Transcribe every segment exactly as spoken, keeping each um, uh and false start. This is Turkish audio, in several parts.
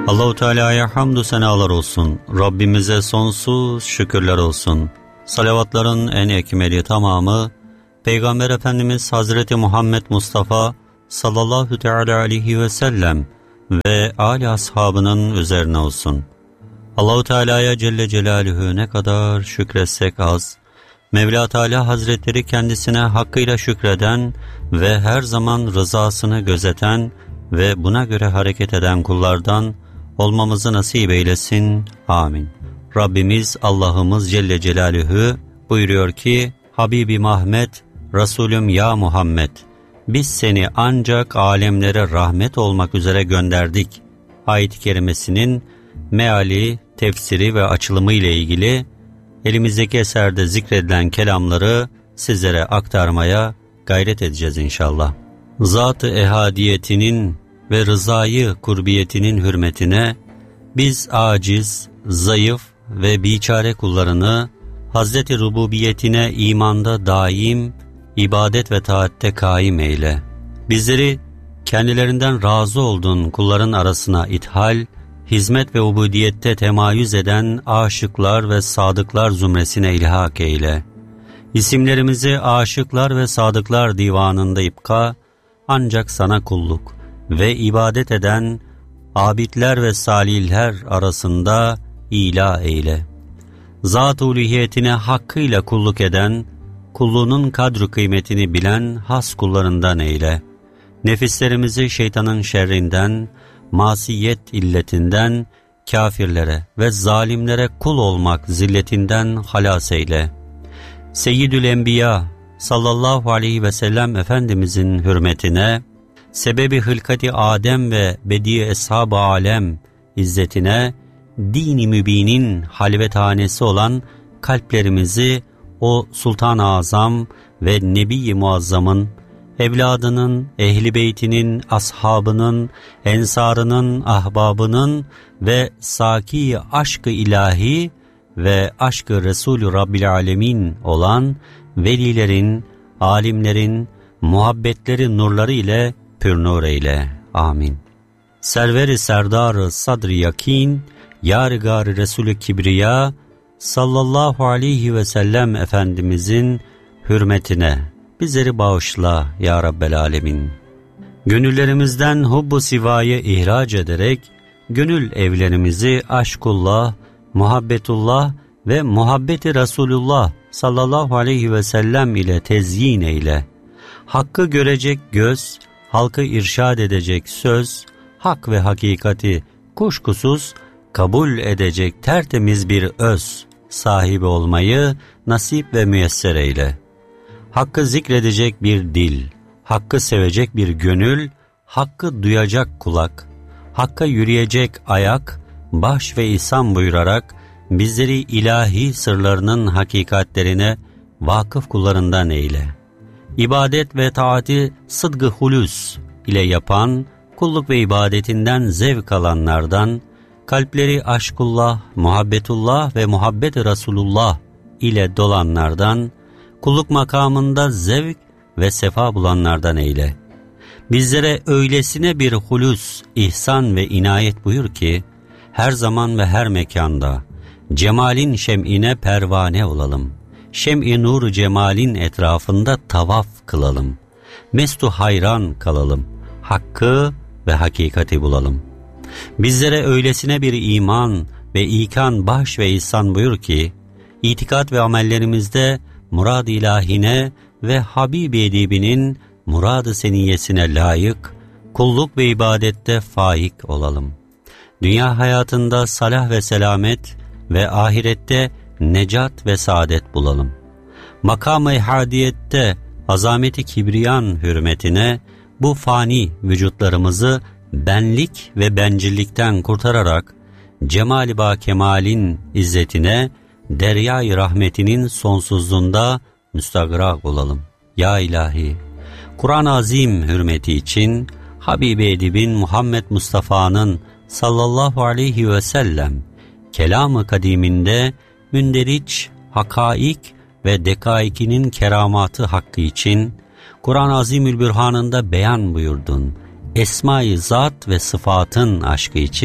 Allah-u Teala'ya hamdü senalar olsun. Rabbimize sonsuz şükürler olsun. Salavatların en ekmeli tamamı Peygamber Efendimiz Hazreti Muhammed Mustafa sallallahu teala aleyhi ve sellem ve âli ashabının üzerine olsun. Allah-u Teala'ya Celle Celaluhu ne kadar şükretsek az, Mevla Teala Hazretleri kendisine hakkıyla şükreden ve her zaman rızasını gözeten ve buna göre hareket eden kullardan olmamızı nasip eylesin. Amin. Rabbimiz Allah'ımız Celle Celaluhu buyuruyor ki, Habibi Mahmed, Resulüm ya Muhammed, biz seni ancak alemlere rahmet olmak üzere gönderdik. Ayet-i kerimesinin meali, tefsiri ve açılımı ile ilgili elimizdeki eserde zikredilen kelamları sizlere aktarmaya gayret edeceğiz inşallah. Zat-ı ehadiyetinin ve rızayı kurbiyetinin hürmetine biz aciz, zayıf ve biçare kullarını Hazreti Rububiyetine imanda daim, ibadet ve taatte kaim eyle. Bizleri kendilerinden razı olduğun kulların arasına ithal, hizmet ve ubudiyette temayüz eden aşıklar ve sadıklar zümresine ilhak eyle. İsimlerimizi aşıklar ve sadıklar divanında ipka, ancak sana kulluk ve ibadet eden abidler ve salihler arasında ila eyle. Zat-ı uluhiyetine hakkıyla kulluk eden, kulluğunun kadru kıymetini bilen has kullarından eyle. Nefislerimizi şeytanın şerrinden, masiyet illetinden, kafirlere ve zalimlere kul olmak zilletinden halas eyle. Seyyidül Enbiya sallallahu aleyhi ve sellem Efendimizin hürmetine, sebebi hılkati Adem ve bedi eshab-ı alem izzetine, din-i mübinin halvethanesi olan kalplerimizi o Sultan-ı Azam ve Nebi-i Muazzam'ın, evladının, ehli beytinin, ashabının, ensarının, ahbabının ve saki aşk-ı ilahi ve aşk-ı Resulü Rabbil Alemin olan velilerin, alimlerin, muhabbetleri nurları ile pürnur eyle. Amin. Server-i serdar-ı sadr-ı yakin, yar-ı Resulü Kibriya sallallahu aleyhi ve sellem Efendimizin hürmetine bizleri bağışla ya Rabbel Alemin. Gönüllerimizden hubbu sivayı ihraç ederek gönül evlerimizi aşkullah, muhabbetullah ve muhabbeti Resulullah sallallahu aleyhi ve sellem ile tezyin eyle. Hakkı görecek göz, halkı irşad edecek söz, hak ve hakikati kuşkusuz kabul edecek tertemiz bir öz sahibi olmayı nasip ve müyesser eyle. Hakkı zikredecek bir dil, hakkı sevecek bir gönül, hakkı duyacak kulak, hakka yürüyecek ayak, baş ve ihsan buyurarak bizleri ilahi sırlarının hakikatlerine vakıf kullarından eyle. İbadet ve taati sıdgı hulus ile yapan, kulluk ve ibadetinden zevk alanlardan, kalpleri aşkullah, muhabbetullah ve muhabbet-i Resulullah ile dolanlardan, kulluk makamında zevk ve sefa bulanlardan eyle. Bizlere öylesine bir hulus, ihsan ve inayet buyur ki, her zaman ve her mekanda cemalin şem'ine pervane olalım. Şem-i nur cemalin etrafında tavaf kılalım. Mestu hayran kalalım. Hakkı ve hakikati bulalım. Bizlere öylesine bir iman ve ikan baş ve ihsan buyur ki, itikat ve amellerimizde murad-ı ilahine ve Habib-i edibinin murad-ı seniyesine layık, kulluk ve ibadette faik olalım. Dünya hayatında salah ve selamet ve ahirette necat ve saadet bulalım. Makam-ı ehadiyette azameti kibriyan hürmetine bu fani vücutlarımızı benlik ve bencillikten kurtararak cemal-i ba kemalin izzetine, derya-i rahmetinin sonsuzluğunda müstagrak olalım. Ya ilahi, Kur'an-ı Azim hürmeti için Habibi edibin Muhammed Mustafa'nın sallallahu aleyhi ve sellem kelam-ı kadiminde münderiç, hakaik ve dekaikinin keramatı hakkı için Kur'an-ı Azimülbürhan'ında beyan buyurdun. Esma-i zat ve sıfatın aşkı için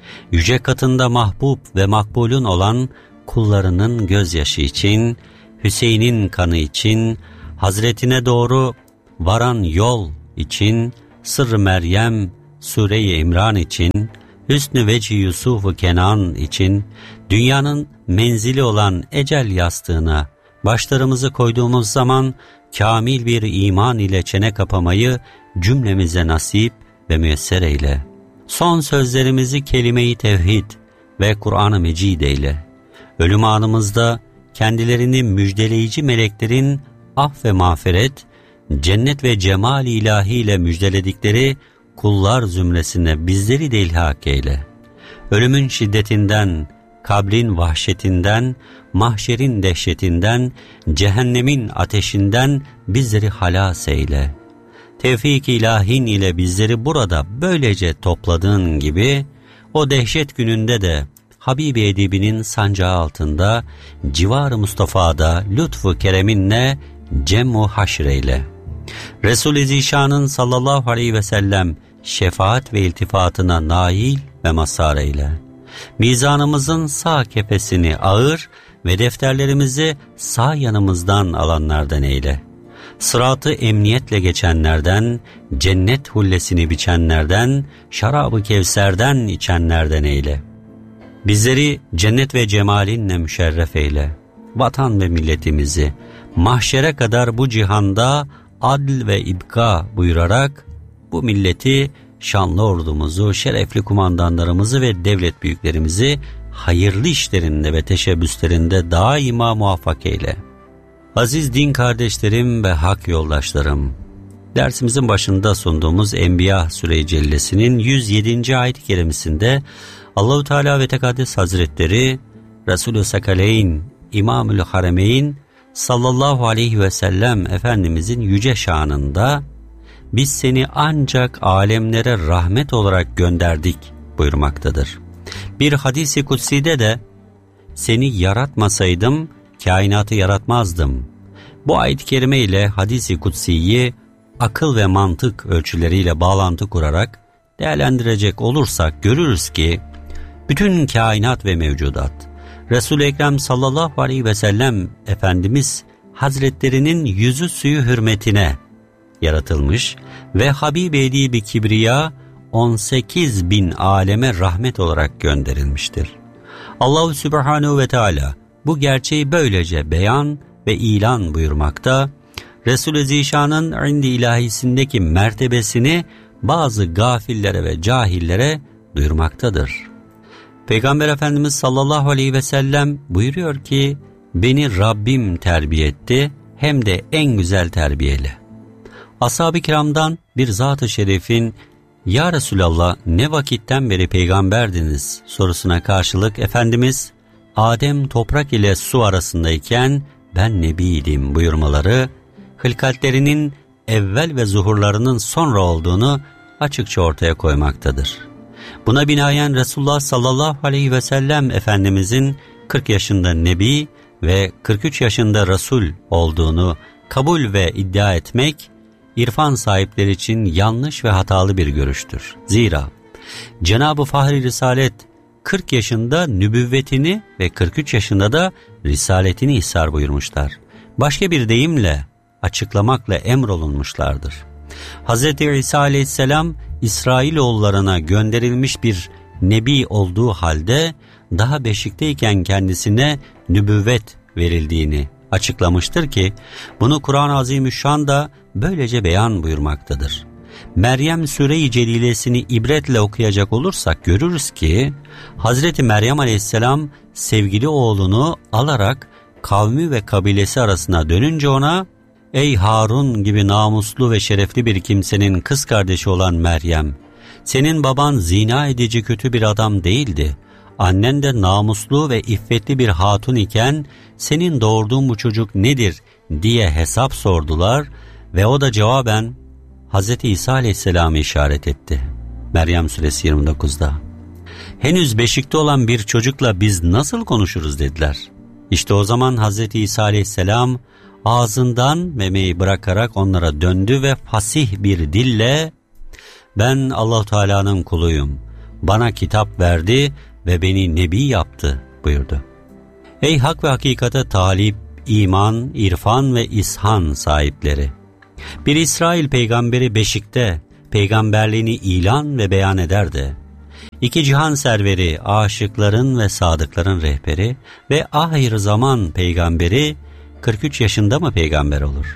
yüce katında mahbub ve makbulun olan kullarının gözyaşı için, Hüseyin'in kanı için, Hazretine doğru varan yol için, Sırrı Meryem, Sure-i İmran için, Hüsnü Veci Yusuf-u Kenan için, dünyanın menzili olan ecel yastığına başlarımızı koyduğumuz zaman kamil bir iman ile çene kapamayı cümlemize nasip ve müyesser eyle. Son sözlerimizi kelime-i tevhid ve Kur'an-ı Mecid eyle. Ölüm anımızda kendilerini müjdeleyici meleklerin af ve mağfiret, cennet ve cemal ilahiyle müjdeledikleri kullar zümresine bizleri de ilhak eyle. Ölümün şiddetinden, kabrin vahşetinden, mahşerin dehşetinden, cehennemin ateşinden bizleri halas eyle. Tevfik-i ilahin ile bizleri burada böylece topladığın gibi, o dehşet gününde de Habibi Edibinin sancağı altında, civar-ı Mustafa'da lütfu kereminle cem-u haşreyle. Resul-i Zişan'ın sallallahu aleyhi ve sellem şefaat ve iltifatına nail ve mazhar eyle. Mizanımızın sağ kefesini ağır ve defterlerimizi sağ yanımızdan alanlardan eyle. Sıratı emniyetle geçenlerden, cennet hullesini biçenlerden, şarabı kevserden içenlerden eyle. Bizleri cennet ve cemalinle müşerref eyle. Vatan ve milletimizi mahşere kadar bu cihanda adl ve ibka buyurarak bu milleti, şanlı ordumuzu, şerefli kumandanlarımızı ve devlet büyüklerimizi hayırlı işlerinde ve teşebbüslerinde daima muvaffak eyle. Aziz din kardeşlerim ve hak yoldaşlarım, dersimizin başında sunduğumuz Enbiya Sure-i Cellesi'nin yüz yedinci ayet-i kerimesinde Allah-u Teala ve Tekaddes Hazretleri Resulü Sakaleyn, İmamül Haremeyn sallallahu aleyhi ve sellem Efendimizin yüce şanında biz seni ancak alemlere rahmet olarak gönderdik buyurmaktadır. Bir hadis-i kutside de seni yaratmasaydım kainatı yaratmazdım. Bu ayet-i kerime ile hadis-i kutsiyi akıl ve mantık ölçüleriyle bağlantı kurarak değerlendirecek olursak görürüz ki bütün kainat ve mevcudat Resul-i Ekrem sallallahu aleyhi ve sellem Efendimiz Hazretlerinin yüzü suyu hürmetine yaratılmış ve Habibi Edib-i Kibriya on sekiz bin aleme rahmet olarak gönderilmiştir. Allah-u Sübhanehu ve Teala bu gerçeği böylece beyan ve ilan buyurmakta, Resul-i Zişan'ın indi ilahisindeki mertebesini bazı gafillere ve cahillere duyurmaktadır. Peygamber Efendimiz sallallahu aleyhi ve sellem buyuruyor ki, beni Rabbim terbiye etti, hem de en güzel terbiyeyle. Ashab-ı kiramdan bir zat-ı şerifin, ya Resulallah ne vakitten beri peygamberdiniz sorusuna karşılık Efendimiz, Adem toprak ile su arasındayken ben nebiydim buyurmaları, hılkatlerinin evvel ve zuhurlarının sonra olduğunu açıkça ortaya koymaktadır. Buna binaen Resulullah sallallahu aleyhi ve sellem Efendimizin kırk yaşında Nebi ve kırk üç yaşında Resul olduğunu kabul ve iddia etmek, irfan sahipleri için yanlış ve hatalı bir görüştür. Zira Cenab-ı Fahri Risalet kırk yaşında nübüvvetini ve kırk üç yaşında da risaletini ihsar buyurmuşlar. Başka bir deyimle açıklamakla emrolunmuşlardır. Hz. İsa aleyhisselam İsrailoğullarına gönderilmiş bir nebi olduğu halde daha beşikteyken kendisine nübüvvet verildiğini açıklamıştır ki bunu Kur'an-ı Azimüşşan da böylece beyan buyurmaktadır. Meryem Sure-i Celilesini ibretle okuyacak olursak görürüz ki Hazreti Meryem aleyhisselam sevgili oğlunu alarak kavmi ve kabilesi arasına dönünce ona, ey Harun gibi namuslu ve şerefli bir kimsenin kız kardeşi olan Meryem, senin baban zina edici kötü bir adam değildi. Annen de namuslu ve iffetli bir hatun iken senin doğurduğun bu çocuk nedir diye hesap sordular ve o da cevaben Hz. İsa aleyhisselam'ı işaret etti. Meryem suresi yirmi dokuzda. Henüz beşikte olan bir çocukla biz nasıl konuşuruz dediler. İşte o zaman Hz. İsa aleyhisselam ağzından memeyi bırakarak onlara döndü ve fasih bir dille ben Allah-u Teala'nın kuluyum. bana kitap verdi ve beni nebi yaptı buyurdu. Ey hak ve hakikate talip, iman, irfan ve ishan sahipleri! Bir İsrail peygamberi beşikte peygamberliğini ilan ve beyan eder de, İki cihan serveri, aşıkların ve sadıkların rehberi ve ahir zaman peygamberi kırk üç yaşında mı peygamber olur?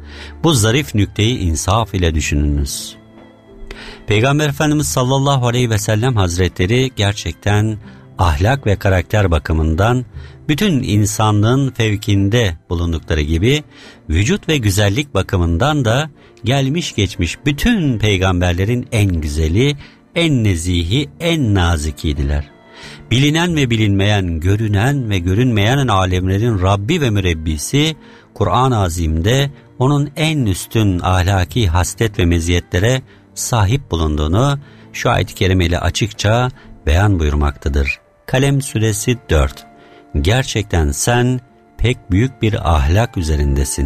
Bu zarif nükteyi insaf ile düşününüz. Peygamber Efendimiz sallallahu aleyhi ve sellem hazretleri gerçekten ahlak ve karakter bakımından bütün insanlığın fevkinde bulundukları gibi vücut ve güzellik bakımından da gelmiş geçmiş bütün peygamberlerin en güzeli, en nezihi, en nazikiydiler. Bilinen ve bilinmeyen, görünen ve görünmeyen alemlerin Rabbi ve mürebbisi, Kur'an-ı Azim'de onun en üstün ahlaki haslet ve meziyetlere sahip bulunduğunu şu ayet-i kerime ile açıkça beyan buyurmaktadır. Kalem suresi dört. Gerçekten sen pek büyük bir ahlak üzerindesin.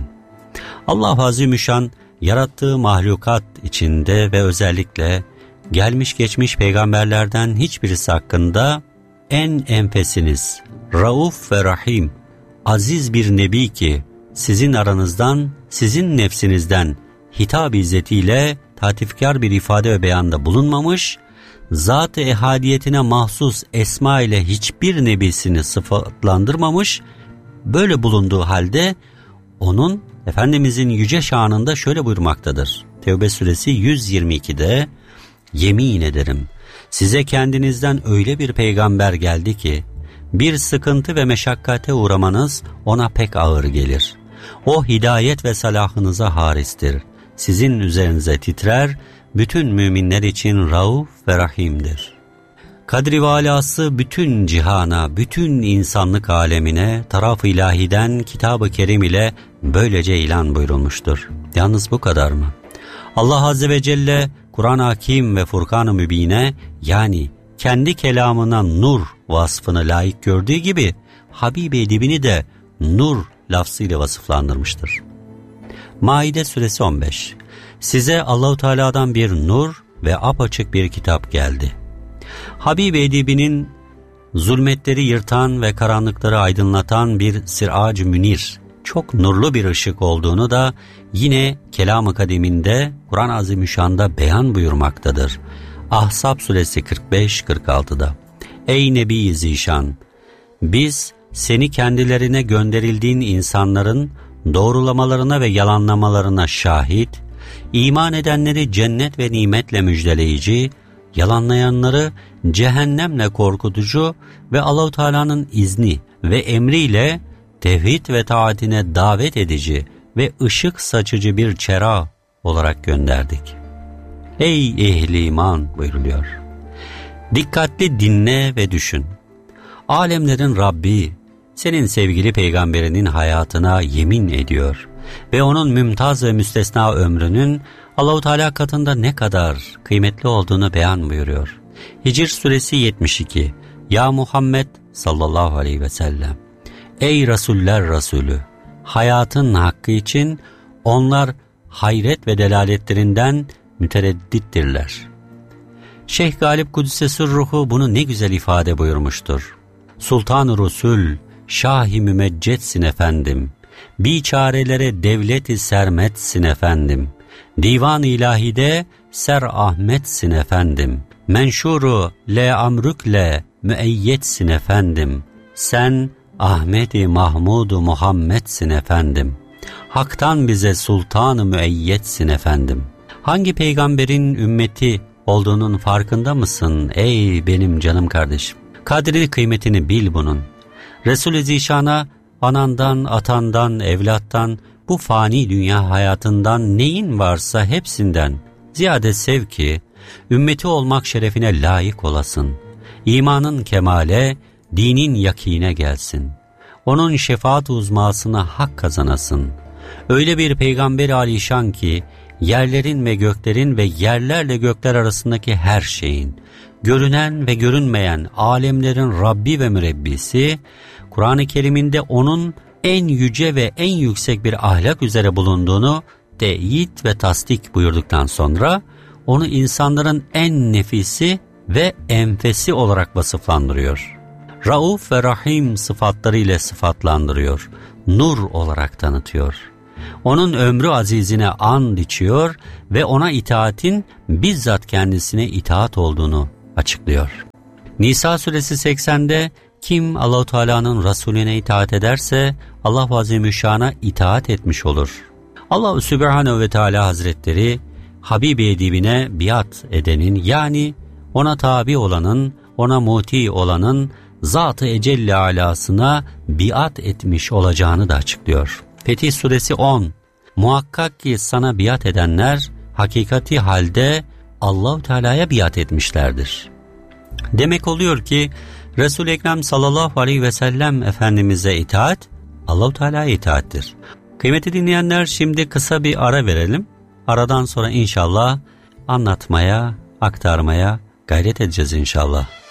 Allah Azimüşşan yarattığı mahlukat içinde ve özellikle gelmiş geçmiş peygamberlerden hiçbirisi hakkında en enfesiniz, rauf ve rahim, aziz bir nebi ki sizin aranızdan, sizin nefsinizden hitap izzetiyle tatifkar bir ifade ve beyanda bulunmamış, zat-ı ehadiyetine mahsus esma ile hiçbir nebisini sıfatlandırmamış, böyle bulunduğu halde onun Efendimizin yüce şanında şöyle buyurmaktadır. Tevbe suresi yüz yirmi ikide, yemin ederim size kendinizden öyle bir peygamber geldi ki bir sıkıntı ve meşakkate uğramanız ona pek ağır gelir. O hidayet ve salahınıza haristir. Sizin üzerinize titrer, bütün müminler için rauf ve rahimdir. Kadri ve alası bütün cihana, bütün insanlık alemine taraf-ı ilahiden Kitab-ı Kerim ile böylece ilan buyurulmuştur. Yalnız bu kadar mı? Allah Azze ve Celle Kur'an-ı Hakim ve Furkan-ı Mübine, yani kendi kelamına nur vasfını layık gördüğü gibi Habib-i Edibini de nur lafzıyla vasıflandırmıştır. Maide suresi on beş. Size Allahu Teala'dan bir nur ve apaçık bir kitap geldi. Habib-i Edibinin zulmetleri yırtan ve karanlıkları aydınlatan bir sirac münir, çok nurlu bir ışık olduğunu da yine Kelam-ı Kadim'inde Kur'an-ı Azimüşşan'da beyan buyurmaktadır. Ahzab suresi kırk beş kırk altıda. Ey Nebi-i Zişan! Biz seni kendilerine gönderildiğin insanların doğrulamalarına ve yalanlamalarına şahit, iman edenleri cennet ve nimetle müjdeleyici, yalanlayanları cehennemle korkutucu ve Allah-u Teala'nın izni ve emriyle tevhid ve taatine davet edici ve ışık saçıcı bir çera olarak gönderdik. Ey ehli iman buyuruluyor. Dikkatli dinle ve düşün. Alemlerin Rabbi, senin sevgili peygamberinin hayatına yemin ediyor ve onun mümtaz ve müstesna ömrünün Allah-u Teala katında ne kadar kıymetli olduğunu beyan buyuruyor. Hicr suresi yetmiş iki. Ya Muhammed sallallahu aleyhi ve sellem! Ey Resuller Resulü! Hayatın hakkı için onlar hayret ve delaletlerinden mütereddittirler. Şeyh Galip Kudüs'e sırruhu bunu ne güzel ifade buyurmuştur. Sultan-ı Resul, Şah-ı Mümeccetsin efendim, biçarelere devlet-i sermetsin efendim, Divan-ı İlahi'de Ser Ahmetsin efendim, menşuru le amrükle müeyyetsin efendim, sen Ahmet-i Mahmud-u Muhammed'sin efendim, Hak'tan bize sultan-ı müeyyetsin efendim. Hangi peygamberin ümmeti olduğunun farkında mısın ey benim canım kardeşim? Kadri kıymetini bil bunun. Resul-i Zişan'a anandan, atandan, evlattan, bu fani dünya hayatından neyin varsa hepsinden ziyade sev ki, ümmeti olmak şerefine layık olasın. İmanın kemale, dinin yakine gelsin. Onun şefaat uzmasına hak kazanasın. Öyle bir peygamber alişan ki, yerlerin ve göklerin ve yerlerle gökler arasındaki her şeyin, görünen ve görünmeyen alemlerin Rabbi ve mürebbisi, Kur'an-ı Kerim'inde onun en yüce ve en yüksek bir ahlak üzere bulunduğunu teyit ve tasdik buyurduktan sonra, onu insanların en nefisi ve enfesi olarak vasıflandırıyor. Rauf ve Rahim sıfatları ile sıfatlandırıyor. Nur olarak tanıtıyor. Onun ömrü azizine and içiyor ve ona itaatin bizzat kendisine itaat olduğunu açıklıyor. Nisa suresi seksende kim Allah-u Teala'nın Resulüne itaat ederse Allah-u Azimüşşan'a itaat etmiş olur. Allah-u Sübhanehu ve Teala Hazretleri Habibi edibine biat edenin, yani ona tabi olanın, ona muti olanın Zat-ı Ecelle alasına biat etmiş olacağını da açıklıyor. Fetih suresi on. Muhakkak ki sana biat edenler hakikati halde Allah-u Teala'ya biat etmişlerdir. Demek oluyor ki Resul-i Ekrem sallallahu aleyhi ve sellem Efendimiz'e itaat Allah-u Teala'ya itaattir. Kıymetli dinleyenler, şimdi kısa bir ara verelim. Aradan sonra inşallah anlatmaya, aktarmaya gayret edeceğiz inşallah.